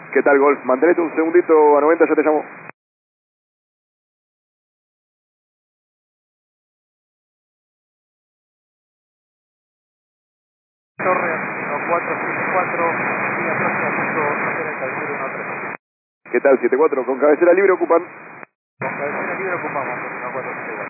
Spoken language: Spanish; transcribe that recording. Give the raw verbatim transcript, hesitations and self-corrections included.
¿Qué tal, Golf? Mantenete un segundito a noventa, ya te llamo. Torre uno cuatro siete cuatro, línea próxima punto setenta y uno tres. ¿Qué tal, siete cuatro? Con cabecera libre ocupan. Con cabecera libre ocupamos uno cuatro siete cuatro.